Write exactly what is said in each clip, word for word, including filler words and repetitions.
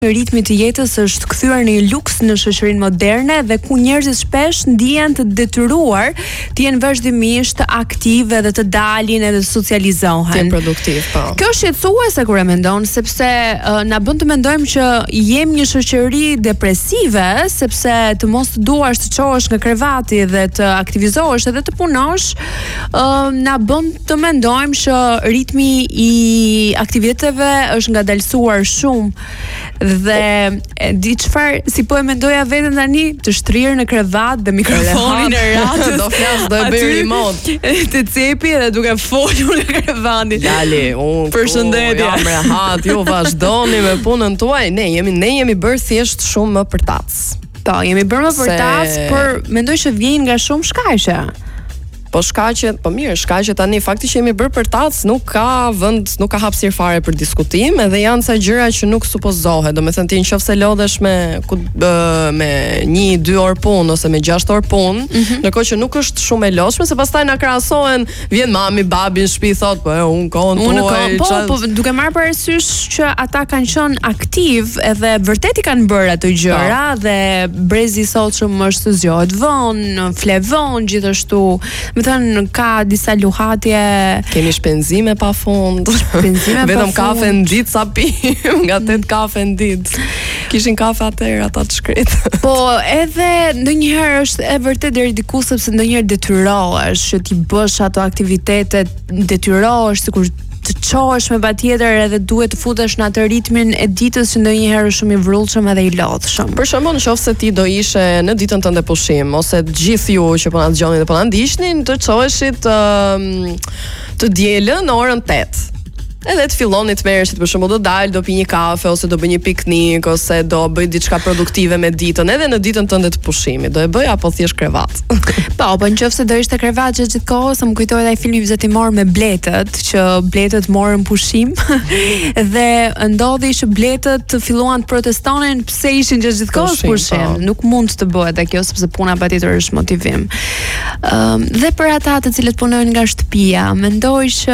ritmi të jetës është kthyer në një luks në shoqërinë moderne dhe ku njerëzit shpesh ndihen të detyruar të jenë vazhdimisht aktive dhe të dalin edhe të socializohen. Të produktiv, po. Kjo është shqetësuese kur e mendon, sepse uh, na bën të mendojmë që jemi një shoqëri depresive, sepse të mos të duash të çohesh nga krevati dhe të aktivizohesh edhe të punosh, uh, na bën të mendojmë që ritmi i aktiviteteve është ngadalësuar shumë. Dhe di çfarë, si po e mendoja veten tani, të shtrirë në krevat dhe mikrofonin e radios do flas, do e bëj remote, të cepi edhe duke folur në krevatin. Dali, unë përshëndetje. Jam rehat, ju vazhdoni me punën tuaj. Ne jemi ne jemi bërë thjesht shumë më përtac. Po, jemi bërë më përtac, Se... por mendoj që vjen nga shumë shkaqe. Po shkaqet, po mirë, shkaqet tani fakti që jemi bërë përtac nuk ka vend, nuk ka hapësirë fare për diskutim, edhe janë ca gjëra që nuk supozohet. Domethënë ti nëse lodhesh me me një dy orë punë ose me gjashtë orë punë, mm -hmm. ndërkohë që nuk është shumë e lodhshme, se pastaj na krahasohen, vjen mami, babi në shtëpi thot, po un kohën tuaj. Po, qa... po duke marrë parasysh që ata kanë qenë aktiv edhe vërtet i kanë bërë ato gjëra po. Dhe brezi i sotshëm është zgjohet vonë, fle vonë, gjithashtu më thënë, ka disa luhatje. Kemi shpenzime pa fund. Shpenzime pa fund. Vetëm kafe në ditë sa pim, nga tetë kafe në ditë. Kishin kafe atëherë ata të shkretë. Po, edhe ndonjëherë është e vërtet deri diku, sepse ndonjëherë detyrohesh që ti bësh ato aktivitete, detyrohesh sikur të çohesh me patjetër edhe duhet të futesh në atë ritmin e ditës që ndonjëherë është shumë i vrullshëm edhe i lodhshëm. Për shembull, nëse ti do ishe në ditën tënde pushim ose të gjithë ju që po na dëgjoni dhe po na ndiqnin, të çoheshit të, të dielën në orën tetë. Edhe të filloni të merreshit, për shembull, do dal, do pi një kafe ose do bëj një piknik ose do bëj diçka produktive me ditën, edhe në ditën tënde të pushimit. Do e bëj apo thjesht krevat? Po, po nëse do ishte krevat gjithë kohës, më kujtohet ai filmi vizatimor me bletët, që bletët morën pushim dhe ndodhi që bletët filluan të protestonin pse ishin gjithë kohës pushim. Nuk mund të bëhet kjo sepse puna patjetër është motivim. Um, dhe për ata të cilët punojnë nga shtëpia, mendoj që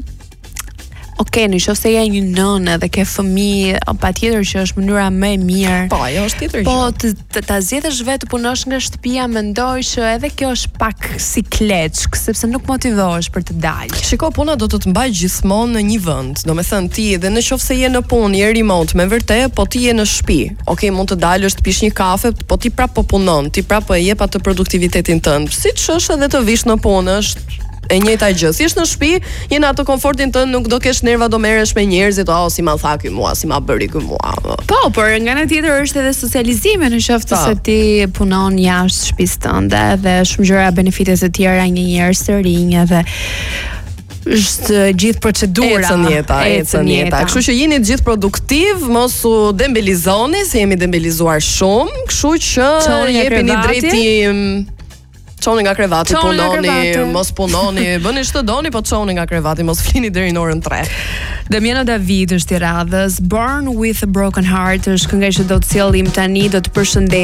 Okej, okay, nëse je një nënë dhe ke fëmijë, patjetër që është mënyra më e mirë. Po, ajo është tjetër gjë. Po, ta zgjedhësh vetë të punosh nga shtëpia, mendoj që edhe kjo është pak si kleçk, sepse nuk motivohesh për të dalë. Shiko, puna do të të mbajë gjithmonë në një vend. Domethënë ti, edhe nëse je në punë, je remote, me vërtet, po ti je në shtëpi. Okej, okay, mund të dalësh të pish një kafe, po ti prap po punon, ti prap po e jep atë produktivitetin tënd. Siç është edhe të vish në punë, është e njëjta gjë. Si është në shtëpi, je në atë komfortin tënd, nuk do kesh nerva, do merresh me njerëzit, oh, si ma tha ky mua, si ma bëri ky mua. Po, por nga ana tjetër është edhe socializimi, në qoftë se ti punon jashtë shtëpisë tënde dhe shumë gjëra benefite të tjera, një njerëz të rinj edhe është gjithë procedura. Ecën jeta, ecën jeta. Kështu që jeni të gjithë produktiv, mos u dembelizoni, se jemi dembelizuar shumë, kështu që jepini drejtim. Çoni nga krevati, çoni punoni, nga krevati. Mos punoni, bëni ç'të doni, po çoni nga krevati, mos flini deri në orën tre. Damiano David është i radhës, Born with a Broken Heart është kënga që do të sjellim tani, do të përshëndet